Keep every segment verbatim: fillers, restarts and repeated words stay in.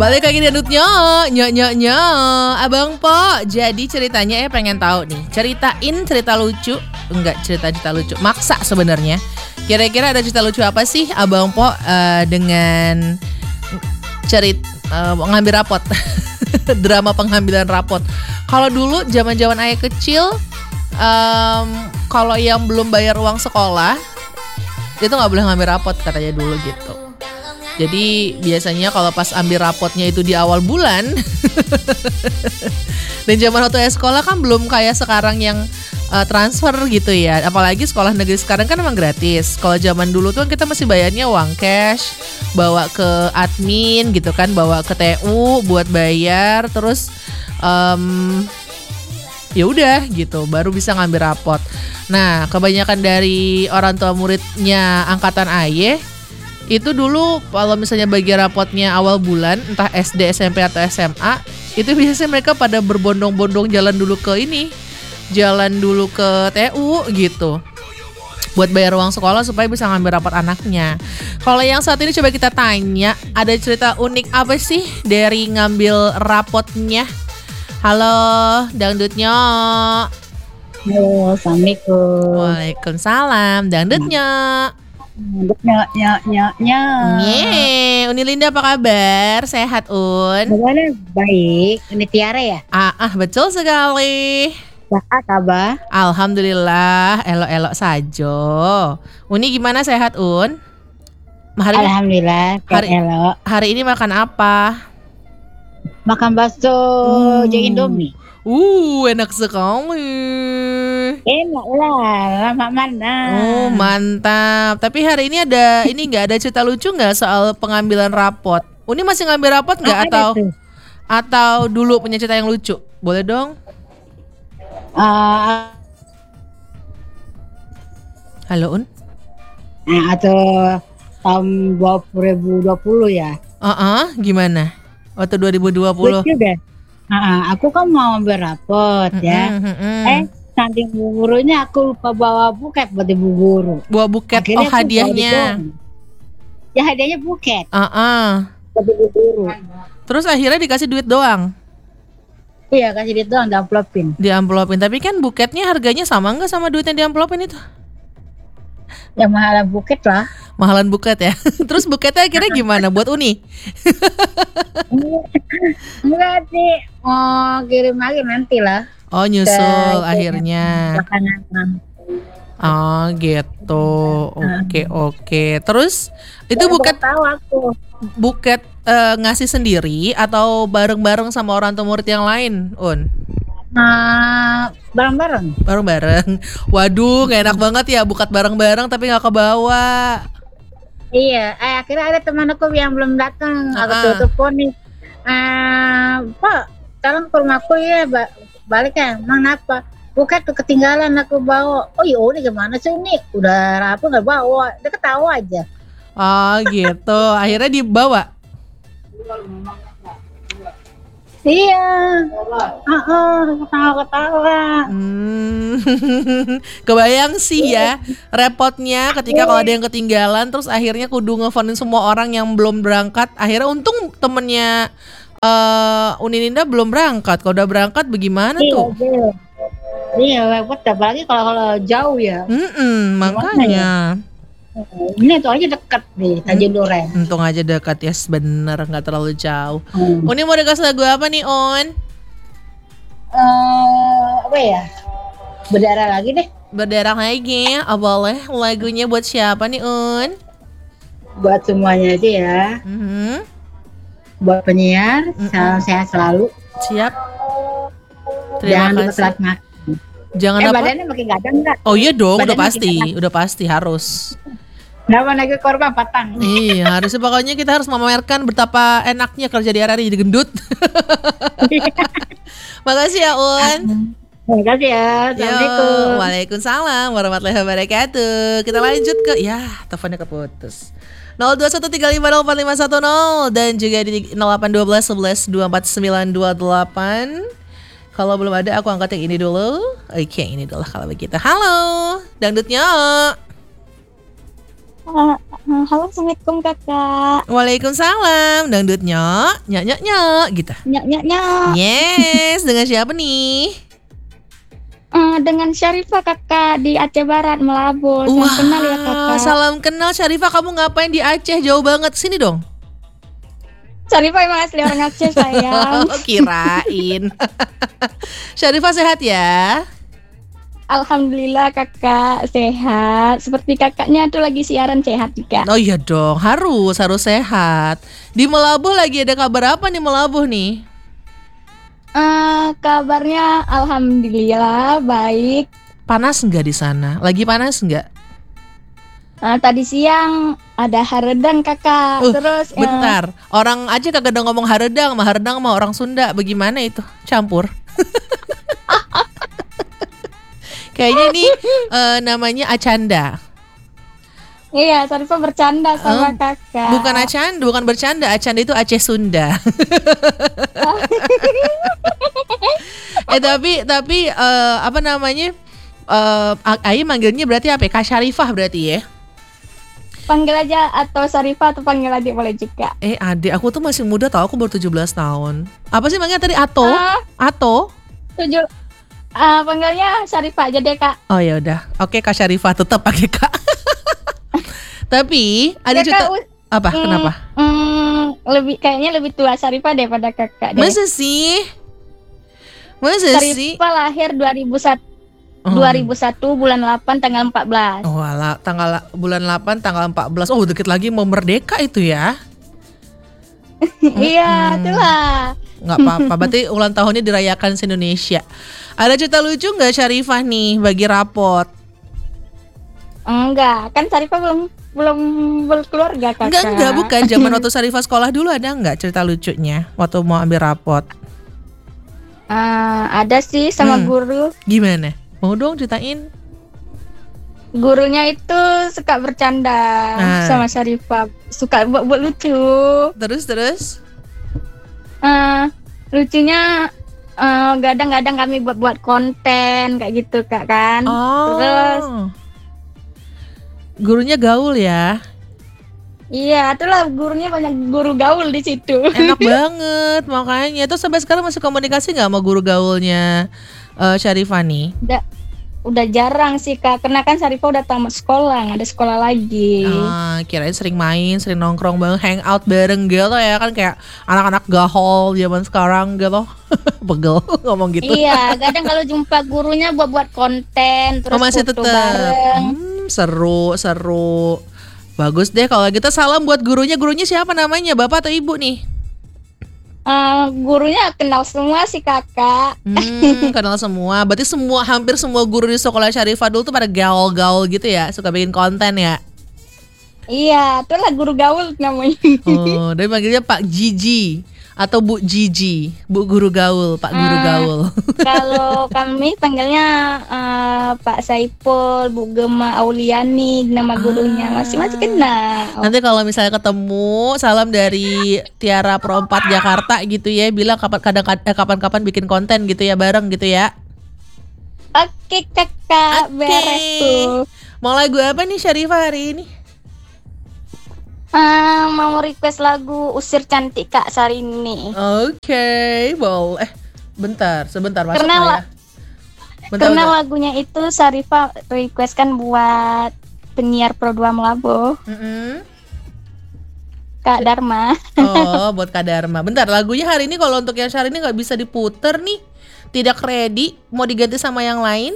Balik lagi dangdutnya, nyok nyok nyok, Abang Po. Jadi ceritanya ya pengen tahu nih, ceritain cerita lucu, enggak cerita-cerita lucu, maksa sebenarnya. Kira-kira ada cerita lucu apa sih Abang Po uh, dengan cerit uh, ngambil rapot, drama pengambilan rapot. Kalau dulu zaman-zaman ayah kecil, um, kalau yang belum bayar uang sekolah, itu nggak boleh ngambil rapot katanya dulu gitu. Jadi biasanya kalau pas ambil rapotnya itu di awal bulan. Dan zaman waktu sekolah kan belum kayak sekarang yang uh, transfer gitu ya. Apalagi sekolah negeri sekarang kan emang gratis. Kalau zaman dulu tuh kita masih bayarnya uang cash, bawa ke admin gitu kan, bawa ke T U buat bayar, terus um, ya udah gitu baru bisa ngambil rapot. Nah, kebanyakan dari orang tua muridnya angkatan ayah itu dulu kalau misalnya bagi rapotnya awal bulan, entah S D, S M P atau S M A, itu biasanya mereka pada berbondong-bondong jalan dulu ke ini, jalan dulu ke T U gitu, buat bayar uang sekolah supaya bisa ngambil rapot anaknya. Kalau yang saat ini coba kita tanya, ada cerita unik apa sih dari ngambil rapotnya? Halo, dangdutnya. Halo, assalamualaikum. Waalaikumsalam, dangdutnya. Dangdutnya, nya, nya, nya. Nye, Uni Linda apa kabar? Sehat, Un? Bagaimana? Baik. Ini Tiara ya? Ah, ah betul sekali. Sehat, kabar? Alhamdulillah, elok-elok saja. Uni gimana, sehat, Un? Hari ini, Alhamdulillah, hari, elok. hari ini makan apa? Makan bakso Hmm. jeung Indomie. Uh, enak sekali. Enak lah, lama mana. Oh, mantap. Tapi hari ini ada ini nggak ada cerita lucu nggak soal pengambilan rapot? Uni masih ngambil rapot nggak Ah, ada atau tuh. atau dulu punya cerita yang lucu? Boleh dong? Ah, Halo, Un? nah, atau tahun dua ribu dua puluh ya. Uh-uh, gimana? Waktu dua ribu dua puluh. Lucu deh. Ah, ah, aku kan mau ambil rapot ya. Mm-mm, mm-mm. Eh, saking bu gurunya aku lupa bawa buket buat ibu guru. Buah buket. Akhirnya Oh, aku bawa hadiahnya. di doang. Ya hadiahnya buket Uh-uh. buat ibu guru. Terus akhirnya dikasih duit doang, Iya, kasih duit doang, amplopin. di amplopin. Tapi kan buketnya harganya sama nggak sama duit yang di amplopin itu? Yang mahalan buket lah. Mahalan buket ya. Terus buketnya akhirnya gimana buat Uni? Enggak sih, mau kirim lagi nanti lah. Oh, nyusul Ke- akhirnya. Belakangan. Oh, gitu. Oke, oke. Terus itu Ya, buket baru tahu aku. buket eh, ngasih sendiri atau bareng-bareng sama orang tua murid yang lain, Un? Nah, bareng-bareng. Bareng-bareng. Waduh, gak enak banget ya bukat bareng-bareng tapi gak kebawa. Iya, eh, akhirnya ada teman aku yang belum datang. Aku Ah-ah. telepon nih. Ah, Pak, sekarang ke rumahku ya, ba- balik ya. Emang apa? Bukan tuh ketinggalan aku bawa. Oh iya, ini gimana sih ini? Udah rapi nggak bawa. Dia ketawa aja. Oh gitu. Akhirnya dibawa. Iya. Heeh, ketawa-ketawa. Hmm. Kebayang sih ya repotnya ketika kalau ada yang ketinggalan terus akhirnya kudu ngefonin semua orang yang belum berangkat. Akhirnya untung temennya eh Uni Ninda belum berangkat. Kalau udah berangkat bagaimana Iya, tuh? iya. Iya, repot apalagi kalau kalau jauh ya. Mm-mm, makanya Ini tuh aja dekat nih, Tanjung Duren. untung aja dekat ya, bener nggak terlalu jauh. Hmm. Uni mau dikasih lagu apa nih, On? Eh, apa ya? Berdarah lagi deh. Berdarah lagi, ah, boleh. Lagunya buat siapa nih, Un? Buat semuanya aja ya. Mhm. Buat penyiar, Mm-mm. salam sehat selalu. Siap. Terima Jangan lupa kasih. telat makan. Jangan Eh, apa? badannya makin gadang enggak? Oh iya dong, udah badannya pasti, makin udah pasti harus. Nama lagi korban patang. Iya, harusnya pokoknya kita harus memamerkan betapa enaknya kerja di R R I jadi gendut. Makasih ya, Un. Terima kasih ya. Assalamualaikum. Yo, waalaikumsalam warahmatullahi wabarakatuh. Kita lanjut ke, ya teleponnya keputus. nol dua satu tiga lima nol empat lima satu nol dan juga di nol delapan satu dua satu satu dua empat sembilan dua delapan. Kalau belum ada aku angkat yang ini dulu. Oke, ini dulu kalau begitu. Halo, dangdutnya. Uh, uh, halo, assalamualaikum kakak. Waalaikumsalam, dangdut nyok, nyok nyok nyok gitu. Nyak nyak nyak. Yes, dengan siapa nih? Uh, dengan Syarifah kakak di Aceh Barat Melabu. Salam Wah, kenal ya kakak. salam kenal Syarifah, kamu ngapain di Aceh? Jauh banget, sini dong. Syarifah emang asli orang Aceh sayang. Oh, kirain. Syarifah sehat ya? Alhamdulillah kakak sehat. Seperti kakaknya tuh lagi siaran sehat juga. Oh iya dong, harus, harus sehat. Di Melabuh lagi ada kabar apa nih Melabuh nih? Uh, kabarnya alhamdulillah baik. Panas nggak di sana? Lagi panas nggak? Uh, tadi siang ada haredang kakak. Uh, Terus bentar, uh, orang Aceh kagak ada ngomong haredang, mah haredang mah orang Sunda. Bagaimana itu? Campur. Kayaknya nih uh, namanya Acanda. Iya, Syarifah bercanda sama Oh, kakak. bukan Acanda, bukan bercanda. Acanda itu Aceh Sunda. eh tapi tapi uh, apa namanya? Uh, Ai manggilnya berarti apa? Kak Syarifah berarti ya? Panggil aja atau Syarifah atau panggil adik boleh juga. Eh adik aku tuh masih muda tau, aku baru tujuh belas tahun. Apa sih manggilnya tadi? Ato? Ah, Ato? tujuh. Uh, panggilnya Syarifah aja deh kak. Oh ya udah. Oke Kak Syarifah, tetap pakai Kak. Tapi ada Ya, cerita Kak, u- apa? mm, Kenapa? mm, lebih kayaknya lebih tua Syarifah daripada kakak deh. Masa sih? Masa sih? Syarifah lahir dua ribu satu, Oh. dua ribu satu bulan delapan tanggal empat belas. Oh ala, tanggal bulan delapan tanggal empat belas. Oh dikit lagi mau merdeka itu ya. Iya, itulah. Nggak apa-apa, berarti ulang tahunnya dirayakan se-Indonesia. Ada cerita lucu nggak Syarifah nih bagi rapot? Enggak, kan Syarifah belum belum berkeluarga kakak. Enggak, enggak, bukan. Zaman waktu Syarifah sekolah dulu ada nggak cerita lucunya waktu mau ambil rapot? Uh, ada sih sama Hmm. guru. Gimana? Mau dong ceritain? Gurunya itu suka bercanda Ah. sama Syarifah, suka buat, buat lucu. Terus, terus? Eh, lucunya eh, kadang-kadang kami buat buat konten kayak gitu kak kan. Oh. Terus Gurunya gaul ya? iya, itulah gurunya banyak guru gaul di situ. Enak banget makanya. Terus sampai sekarang masih komunikasi nggak sama guru gaulnya eh, Syarifah nih? Udah udah jarang sih kak, karena kan Syarifah udah tamat sekolah, nggak ada sekolah lagi. Ah, kirain sering main, sering nongkrong bareng, hangout bareng gitu ya kan, kayak anak-anak gahol zaman sekarang gitu. Pegel ngomong gitu. Iya, kadang kalau jumpa gurunya buat buat konten, terus Oh, masih foto tetap. bareng. Hmm, seru, seru. Bagus deh kalau gitu. Salam buat gurunya. Gurunya siapa namanya? Bapak atau ibu nih? Eh, gurunya kenal semua sih kakak. Hmm, kenal semua. Berarti semua, hampir semua guru di sekolah Syarifah dulu tuh pada gaul-gaul gitu ya, suka bikin konten ya. Iya, itulah guru gaul namanya. Oh, dia manggilnya Pak Gigi atau Bu Gigi, Bu Guru Gaul, Pak Guru Ah. Gaul. Kalau kami panggilnya eh, Pak Saipul, Bu Gema Auliani, nama gurunya Ah. masing-masing kenal. Nanti kalau misalnya ketemu, salam dari Tiara Pro empat Jakarta gitu ya, bilang kapan kadang eh, kapan-kapan bikin konten gitu ya bareng gitu ya. Oke kakak, Oke. beres tuh. Mau lagu apa nih Syarifah hari ini? Ah, mau request lagu Usir Cantik Kak Sarini. Oke, boleh. Eh, bentar, sebentar masuk Karena nggak ya? la- Bentar, Karena bentar. lagunya itu Syarifah request kan buat penyiar Pro dua Melabu, Mm-mm. Kak Dharma. Oh, buat Kak Dharma. Bentar, lagunya hari ini kalau untuk yang hari ini nggak bisa diputer nih. Tidak ready, mau diganti sama yang lain?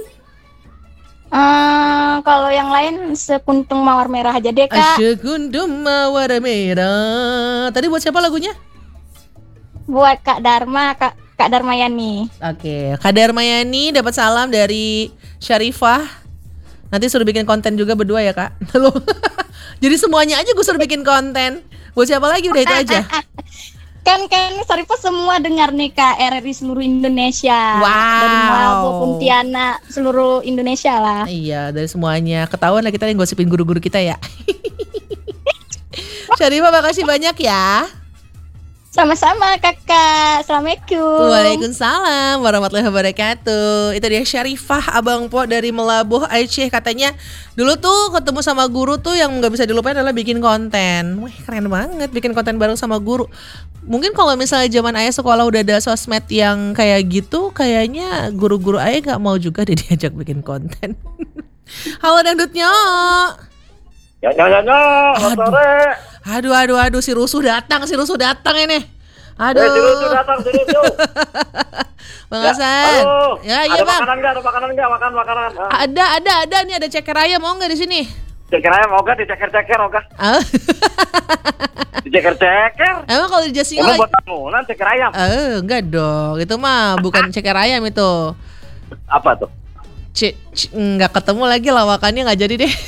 Eh, kalau yang lain Sekuntum Mawar Merah aja deh kak. Asyikundum mawar merah. Tadi buat siapa lagunya? Buat Kak Dharma, Kak Kak Darmayani. Oke, Kak Darmayani dapat salam dari Syarifah. Nanti suruh bikin konten juga berdua ya kak. Loh. Jadi semuanya aja gue suruh bikin konten. Buat siapa lagi udah itu aja. Kan kan Syarifah semua dengar nih Kak, R R I seluruh Indonesia. Wow. Dari Melabu, Pontianak, seluruh Indonesia lah. Iya, dari semuanya. Ketahuan lah kita yang gosipin guru-guru kita ya. Syarifah makasih banyak ya. Sama-sama kakak. Assalamualaikum. Waalaikumsalam warahmatullahi wabarakatuh. Itu dia Syarifah Abang Po dari Melabuh Aceh. Katanya dulu tuh ketemu sama guru tuh yang gak bisa dilupain adalah bikin konten. Wih keren banget bikin konten bareng sama guru. Mungkin kalau misalnya zaman ayah sekolah udah ada sosmed yang kayak gitu, kayaknya guru-guru ayah gak mau juga deh diajak bikin konten. Halo dangdutnya. Ya ya ya ya, Aduh. sore. Aduh aduh aduh si Rusuh datang, si Rusuh datang ini. Aduh. Eh, si Rusuh datang, si Rusuh. Bang Ya, Hasan. halo. Ya, iya ada Bang. makanan nggak? Ada makanan nggak? Makan makanan. Ah. Ada ada ada nih ada ceker ayam mau nggak di sini? Ceker ayam mau gak? Diceker-ceker mau gak? Ah. Diceker-ceker. Emang kalau di Jasingo Emang lagi? buat bangunan ceker ayam. Eh, enggak dong. Itu mah bukan ceker ayam itu. Apa tuh? C, c- nggak ketemu lagi lawakannya nggak jadi deh.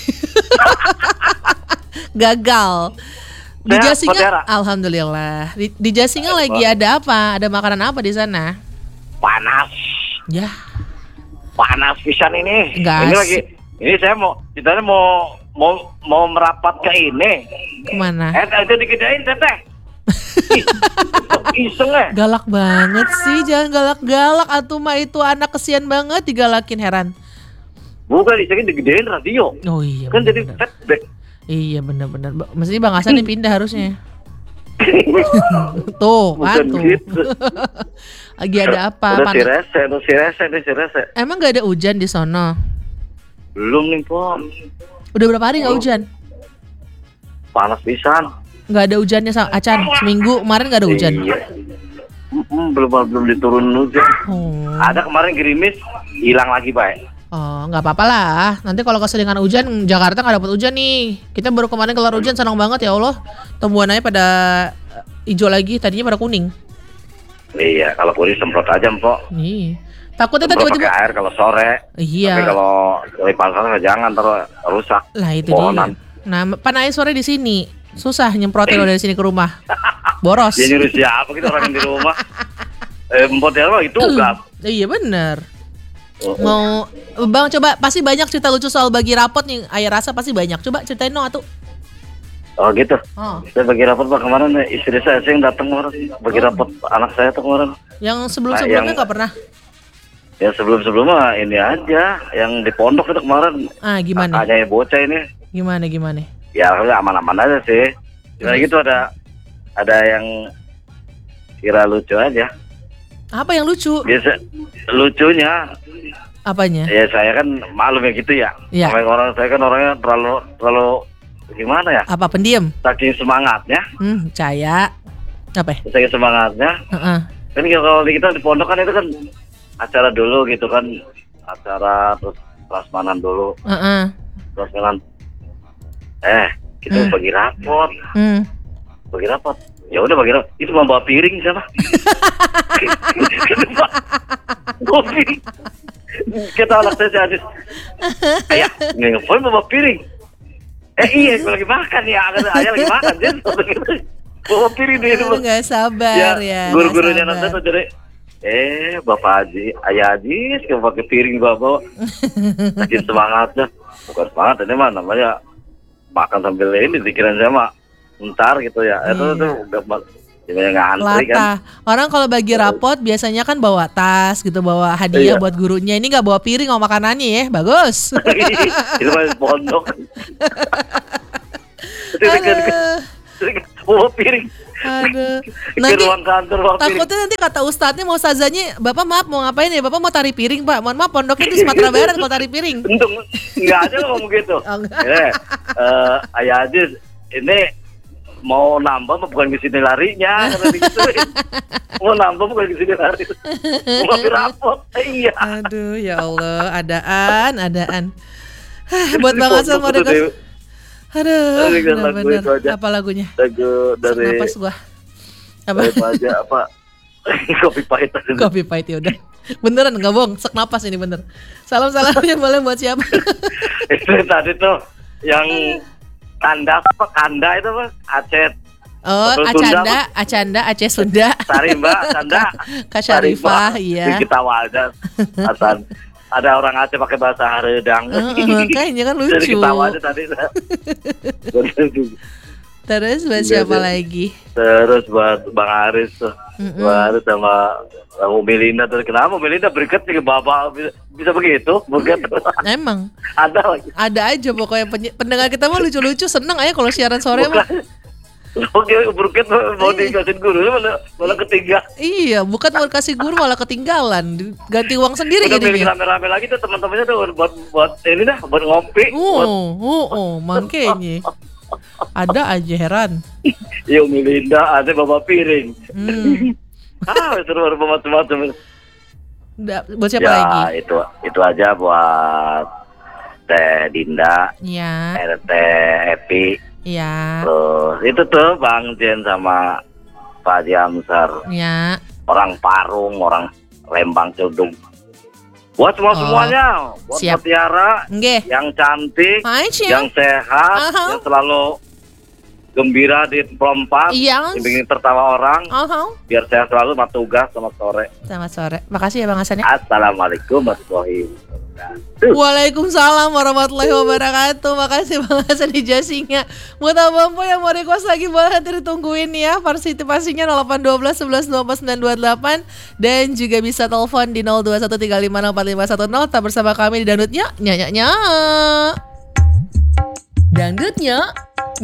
Gagal. Di Sehat, Jasingo, saudara? alhamdulillah. Di, di Jasingo lagi ada apa? Ada makanan apa di sana? Panas. Ya, Panas pisan ini. Nggak Ini asik. lagi. Ini saya mau, kita mau mau mau merapat ke ini. kemana? Eh, itu dikerjain teteh. Ih, iseng eh. Galak banget sih, jangan galak-galak. Atuh mah itu anak kesian banget digalakin heran. Bukan disengin digedein radio. Oh iya. Kan jadi bener-bener. feedback. Iya benar-benar. Ba- Mesti Bang Hasan yang pindah harusnya. Tuh, kan Bukan tuh. gitu. Lagi ada apa? Udah si Panas. rese, udah si rese, udah si rese. Emang gak ada hujan di sono? Belum nih po. Udah berapa hari gak hujan? Panas pisan. Gak ada hujannya sama Acan. Seminggu kemarin gak ada hujan. Iya. Mm-mm, belum belum diturun hujan. Oh, Ada kemarin gerimis, hilang lagi baik. oh nggak apa-apa lah. Nanti kalau keseringan hujan, Jakarta nggak dapat hujan nih. Kita baru kemarin kelar hujan, senang banget ya Allah. Tumbuhannya pada eh, hijau lagi, tadinya pada kuning. Iya, kalau kuning semprot aja mpok. Nih, takutnya tadi Semprot tiba-tiba. pakai air kalau sore. Iya. Tapi kalau dari panas jangan terus rusak. Lah itu dia. Pohonan. Nah, panai sore di sini. Susah nyemprotin lo dari sini ke rumah. Boros. Dia nyuruh siapa kita orang yang di rumah? Eh, mpok dia mah itu enggak. Iya bener. Oh, oh. Mau Bang coba pasti banyak cerita lucu soal bagi rapot nih. Ayah rasa pasti banyak. Coba ceritain dong atuh. Oh gitu. Oh. Saya bagi rapot pak kemarin istri saya sih yang datang kemarin bagi rapot anak saya tuh kemarin. Yang sebelum-sebelumnya Nah, yang- nggak pernah. Ya sebelum sebelumnya ini aja yang di pondok itu kemarin. Ah gimana? Hanya bocah ini. Gimana gimana? Ya alhamdulillah aman-aman aja sih. Cuma gitu ada ada yang kira lucu aja. Apa yang lucu? Biasa lucunya Apanya? ya saya kan maklum ya gitu ya. Iya. Namanya orang saya kan orangnya terlalu terlalu gimana ya? Apa pendiam? Saking semangatnya, Hmm, percaya. Apa? ya? saking semangatnya. Heeh. Kan kalau di kita di pondok kan itu kan acara dulu gitu kan, acara terus prasmanan dulu, Heeh. prasmanan. Eh, kita Hmm. bagi rapot, Hmm. bagi rapot. Ya udah bagi rapot. Itu mau bawa piring sana. Bawa piring. Kita anak saya si Adis. Ayah, nggak ngapain bawa piring? Eh iya, gue lagi makan ya. Ayah lagi makan. Dia bawa piring di Lu rumah. nggak sabar ya. Guru-gurunya nggak nanti sabar. tuh jadi eh Bapak Haji, Ayah Haji, sekarang pakai piring bawa, saking semangatnya, bukan semangat ini mah namanya makan sambil ini pikiran saya mah ntar gitu ya, itu Iya. tuh udah gimana ngantri kan, Latah. Orang kalau bagi rapot biasanya kan bawa tas gitu, bawa hadiah Iya. buat gurunya. Ini nggak bawa piring sama makanannya ya, bagus. itu mah pondok, Jadi kan- Aduh, jadi kan bawa piring aduh. ke Nanti ruang kantor bawa piring. takutnya nanti kata ustadznya mau ustazahnya, Bapak maaf mau ngapain ya? Bapak mau tari piring Pak. Mohon maaf pondoknya di Sumatera Barat kalau tari piring. Untung nggak ada ngomong gitu. Oh, enggak. Eh, eh, Ayah Haji ini mau nambah bukan ke sini larinya, karena gitu. Mau nambah bukan ke sini lari. Mau ngambil rapot. Eh, iya. Aduh ya Allah, adaan, adaan. Hah, buat Di Bang Hasan mau pondok ada tuh, Aduh, Dari lagu bener-bener. itu aja. Apa lagunya? Lagu Sesak dari napas gua. Apa? apa aja apa kopi pahit tadi. Kopi pahit ya udah. Beneran nggak bohong, sesak napas ini bener. Salam-salamnya boleh buat siapa? Itu tadi tuh yang kanda apa kanda itu apa Aceh Oh, Betul, Acanda, Acanda, Aceh Sunda. Sarimba Kanda Kak Syarifah, iya. kita wajar Hasan ada orang Aceh pakai bahasa Haredang. Heeh, kayaknya kan Jadi lucu. ketawa aja tadi. Terus buat Iya, siapa iya. lagi? Terus buat Bang Aris tuh. Mm-mm. Bang Aris sama sama Melinda tuh. Kenapa Melinda berikat sih ke bapak bisa, bisa begitu? Bukan Emang ada lagi. ada aja pokoknya penye- pendengar kita mah lucu-lucu, seneng aja kalau siaran sore mah. Oke, berikat mau Iya. dikasih guru malah malah ketiga. Iya, bukan mau kasih guru malah ketinggalan, ganti uang sendiri Udah milih jadinya. rame-rame lagi tuh teman-temannya tuh buat buat ini dah buat ngopi. Buat, Oh, oh, oh, makanya ada aja heran. yo Melinda ada bawa piring. Hmm. Ah, terus macam-macam. Da- buat siapa Ya lagi? itu itu aja buat Teh Dinda, Ya, R T Epi, ya, terus itu tuh Bang Jen sama Pak Jamsar, ya. orang Parung, orang Lembang Cudung. Buat semua semuanya, buat siap. Mutiara Nggih. yang cantik, Hai, Cil. yang sehat, Aha. yang selalu gembira di pelompat, Iya. yang bikin tertawa orang, Oh, biar sehat selalu, sama tugas, selamat sore. selamat sore. Makasih ya Bang Hasan ya. Assalamualaikum warahmatullahi wabarakatuh. Waalaikumsalam warahmatullahi wabarakatuh. Makasih Bang Hasan di Jasinya. Buat abang-abang yang mau request lagi boleh nanti ditungguin ya. Partisipasinya nol delapan dua belas sebelas dua empat sembilan dua delapan dan juga bisa telepon di nol dua satu tiga lima nol empat lima satu nol. Tetap bersama kami di Dangdutnya. Nyanyi-nyanyi. Dangdutnya